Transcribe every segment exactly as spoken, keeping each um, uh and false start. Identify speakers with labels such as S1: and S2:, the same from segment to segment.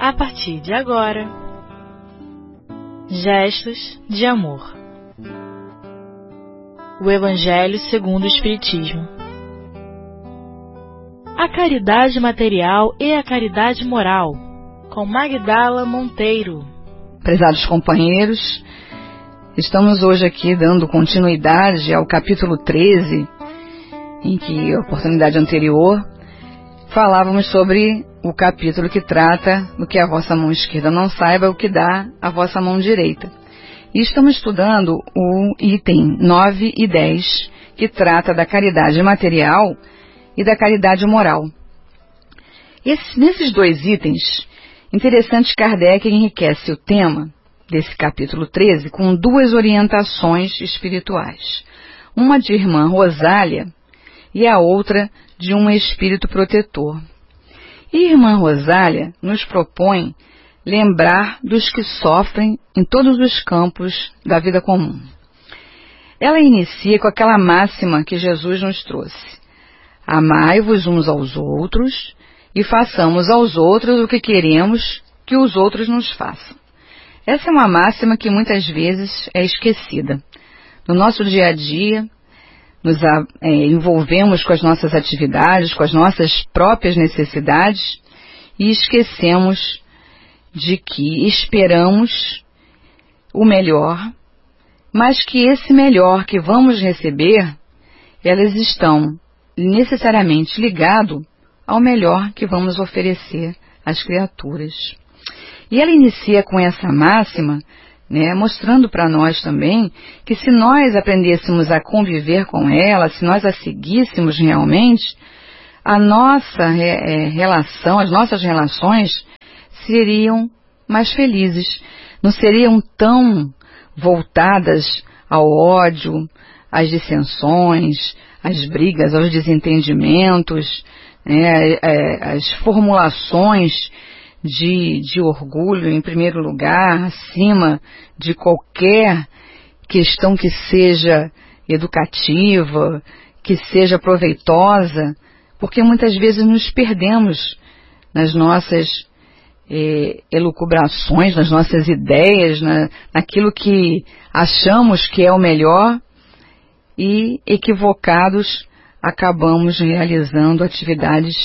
S1: a partir de agora. Gestos de amor. O Evangelho segundo o Espiritismo. A caridade material e a caridade moral, com Magdala Monteiro.
S2: Prezados companheiros, estamos hoje aqui dando continuidade ao capítulo treze, em que, a oportunidade anterior, falávamos sobre o capítulo que trata do que a vossa mão esquerda não saiba, o que dá a vossa mão direita. E estamos estudando o item nove e dez, que trata da caridade material e da caridade moral. Esse, nesses dois itens, interessante, Kardec enriquece o tema desse capítulo treze com duas orientações espirituais. Uma de irmã Rosália e a outra de um espírito protetor. E irmã Rosália nos propõe lembrar dos que sofrem em todos os campos da vida comum. Ela inicia com aquela máxima que Jesus nos trouxe: amai-vos uns aos outros e façamos aos outros o que queremos que os outros nos façam. Essa é uma máxima que muitas vezes é esquecida. No nosso dia a dia, nos é, envolvemos com as nossas atividades, com as nossas próprias necessidades e esquecemos de que esperamos o melhor, mas que esse melhor que vamos receber, elas estão necessariamente ligado ao melhor que vamos oferecer às criaturas. E ela inicia com essa máxima, né, mostrando para nós também que se nós aprendêssemos a conviver com ela, se nós a seguíssemos realmente, a nossa é, relação, as nossas relações seriam mais felizes, não seriam tão voltadas ao ódio, às dissensões, às brigas, aos desentendimentos, né, às formulações De, de orgulho, em primeiro lugar, acima de qualquer questão que seja educativa, que seja proveitosa, porque muitas vezes nos perdemos nas nossas eh, elucubrações, nas nossas ideias, na, naquilo que achamos que é o melhor e, equivocados, acabamos realizando atividades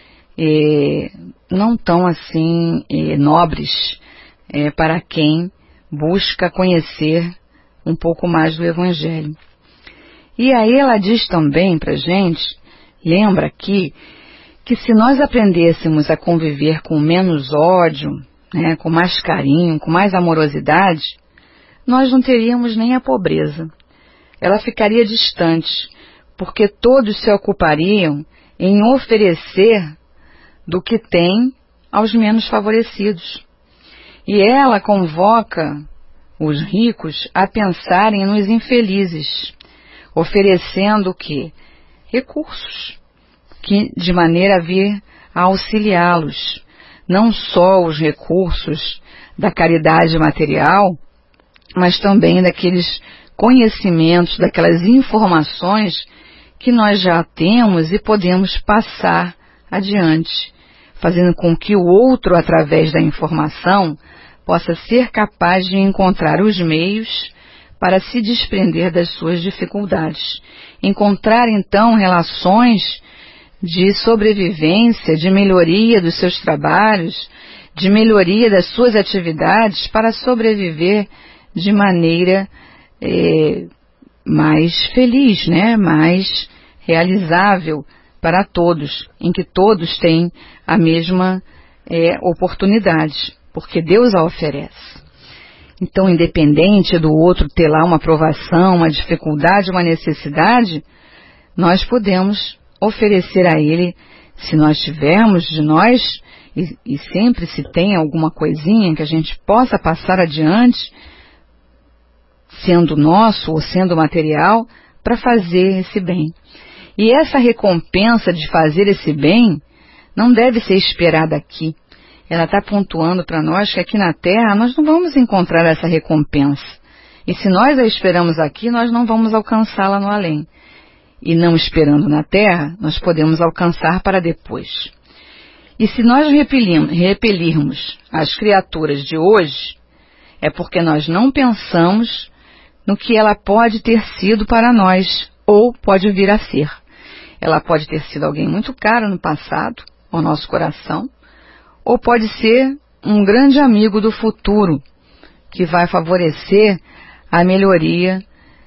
S2: Eh, não tão assim eh, nobres eh, para quem busca conhecer um pouco mais do Evangelho. E aí ela diz também para a gente, lembra aqui, que se nós aprendêssemos a conviver com menos ódio, né, com mais carinho, com mais amorosidade, nós não teríamos nem a pobreza. Ela ficaria distante, porque todos se ocupariam em oferecer do que tem aos menos favorecidos. E ela convoca os ricos a pensarem nos infelizes, oferecendo o quê? Recursos, que de maneira a vir a auxiliá-los. Não só os recursos da caridade material, mas também daqueles conhecimentos, daquelas informações que nós já temos e podemos passar adiante, fazendo com que o outro, através da informação, possa ser capaz de encontrar os meios para se desprender das suas dificuldades. Encontrar, então, relações de sobrevivência, de melhoria dos seus trabalhos, de melhoria das suas atividades, para sobreviver de maneira é, mais feliz, né? Mais realizável para todos, em que todos têm a mesma é, oportunidade, porque Deus a oferece. Então, independente do outro ter lá uma aprovação, uma dificuldade, uma necessidade, nós podemos oferecer a Ele, se nós tivermos de nós, e, e sempre se tem alguma coisinha que a gente possa passar adiante, sendo nosso ou sendo material, para fazer esse bem. E essa recompensa de fazer esse bem não deve ser esperada aqui. Ela está pontuando para nós que aqui na Terra nós não vamos encontrar essa recompensa. E se nós a esperamos aqui, nós não vamos alcançá-la no além. E não esperando na Terra, nós podemos alcançar para depois. E se nós repelimos, repelirmos as criaturas de hoje, é porque nós não pensamos no que ela pode ter sido para nós, ou pode vir a ser. Ela pode ter sido alguém muito caro no passado, ao nosso coração, ou pode ser um grande amigo do futuro, que vai favorecer a melhoria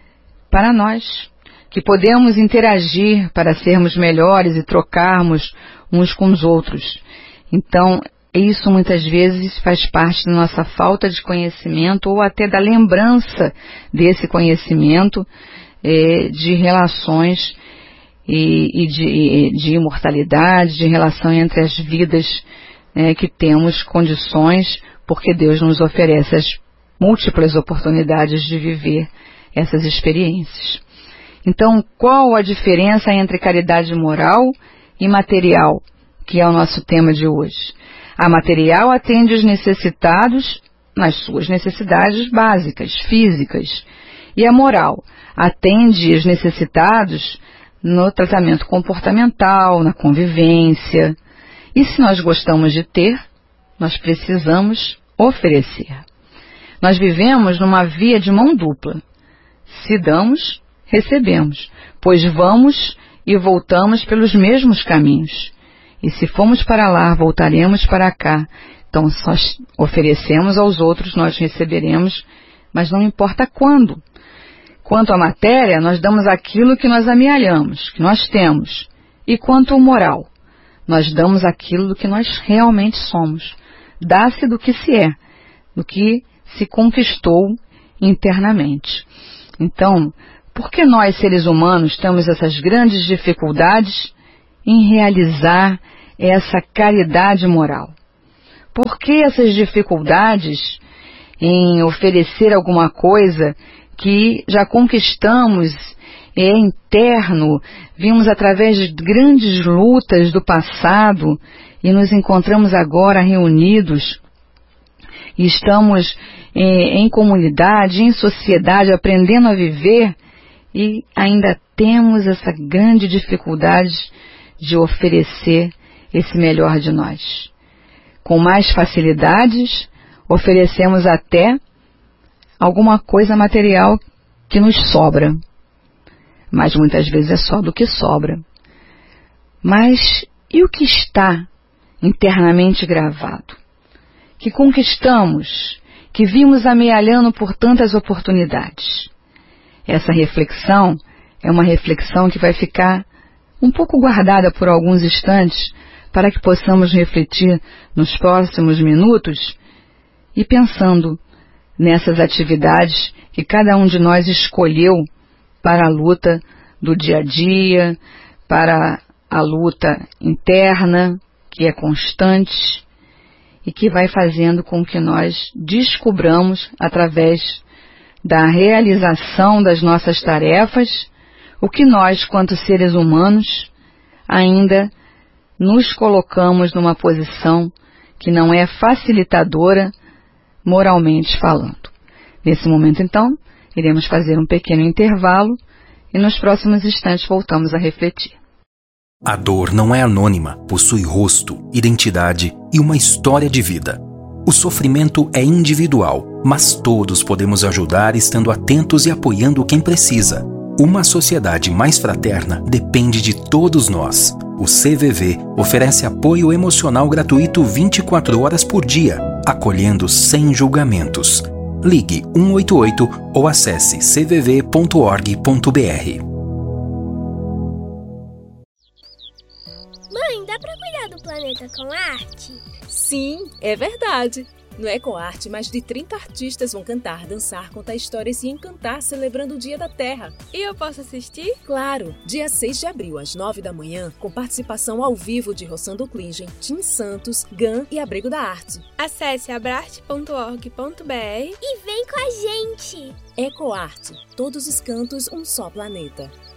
S2: para nós, que podemos interagir para sermos melhores e trocarmos uns com os outros. Então, isso muitas vezes faz parte da nossa falta de conhecimento ou até da lembrança desse conhecimento eh, de relações e, e de, de imortalidade, de relação entre as vidas eh, que temos condições, porque Deus nos oferece as múltiplas oportunidades de viver essas experiências. Então, qual a diferença entre caridade moral e material, que é o nosso tema de hoje? A material atende os necessitados nas suas necessidades básicas, físicas, e a moral atende os necessitados no tratamento comportamental, na convivência. E se nós gostamos de ter, nós precisamos oferecer. Nós vivemos numa via de mão dupla. Se damos, recebemos, pois vamos e voltamos pelos mesmos caminhos. E se formos para lá, voltaremos para cá. Então, só oferecemos aos outros, nós receberemos, mas não importa quando. Quanto à matéria, nós damos aquilo que nós amealhamos, que nós temos. E quanto ao moral, nós damos aquilo que nós realmente somos. Dá-se do que se é, do que se conquistou internamente. Então, por que nós, seres humanos, temos essas grandes dificuldades em realizar essa caridade moral? Por que essas dificuldades em oferecer alguma coisa que já conquistamos, é interno, vimos através de grandes lutas do passado e nos encontramos agora reunidos e estamos é, em comunidade, em sociedade, aprendendo a viver e ainda temos essa grande dificuldade de oferecer esse melhor de nós. Com mais facilidades, oferecemos até alguma coisa material que nos sobra. Mas muitas vezes é só do que sobra. Mas e o que está internamente gravado? Que conquistamos, que vimos amealhando por tantas oportunidades? Essa reflexão é uma reflexão que vai ficar um pouco guardada por alguns instantes para que possamos refletir nos próximos minutos e pensando nessas atividades que cada um de nós escolheu para a luta do dia a dia, para a luta interna, que é constante e que vai fazendo com que nós descubramos, através da realização das nossas tarefas, o que nós, quanto seres humanos, ainda nos colocamos numa posição que não é facilitadora, moralmente falando. Nesse momento, então, iremos fazer um pequeno intervalo e nos próximos instantes voltamos a refletir.
S3: A dor não é anônima, possui rosto, identidade e uma história de vida. O sofrimento é individual, mas todos podemos ajudar estando atentos e apoiando quem precisa. Uma sociedade mais fraterna depende de todos nós. O C V V oferece apoio emocional gratuito vinte e quatro horas por dia, acolhendo sem julgamentos. Ligue um oito oito ou acesse c v v ponto org ponto b r.
S4: Mãe, dá pra cuidar do planeta com arte?
S5: Sim, é verdade. No EcoArte, mais de trinta artistas vão cantar, dançar, contar histórias e encantar celebrando o Dia da Terra.
S6: E eu posso assistir?
S5: Claro! Dia seis de abril, às nove da manhã, com participação ao vivo de Rossando Klingen, Tim Santos, Gan e Abrigo da Arte.
S6: Acesse abrarte ponto org ponto b r
S4: e vem com a gente!
S5: EcoArte, todos os cantos, um só planeta.